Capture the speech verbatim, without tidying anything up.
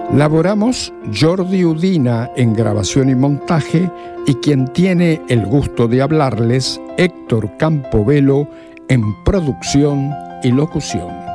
Laboramos Jordi Udina en grabación y montaje y quien tiene el gusto de hablarles, Héctor Campobello, en producción y locución.